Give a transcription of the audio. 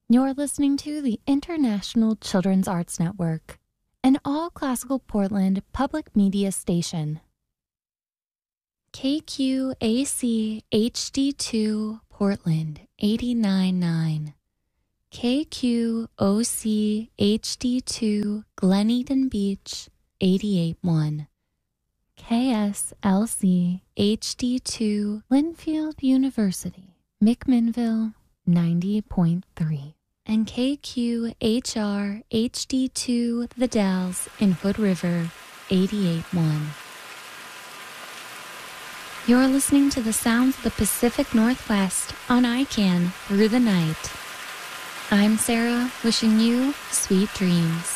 You're listening to the International Children's Arts Network, an all-classical Portland public media station. KQAC HD2 Portland 89.9. KQOC HD2 Glen Eden Beach 88.1. KSLC HD2 Linfield University McMinnville 90.3. And KQHR HD2 The Dalles in Hood River 88.1. You're listening to the sounds of the Pacific Northwest on ICANN through the night. I'm Sarah, wishing you sweet dreams.